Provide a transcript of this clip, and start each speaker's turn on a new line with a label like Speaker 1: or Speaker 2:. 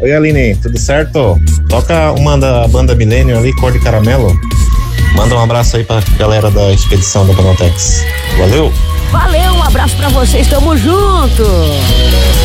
Speaker 1: Oi, Aline, tudo certo? Toca uma da banda Millennium ali, Cor de Caramelo. Manda um abraço aí pra galera da expedição da Panotex. Valeu!
Speaker 2: Valeu, um abraço pra vocês, tamo junto!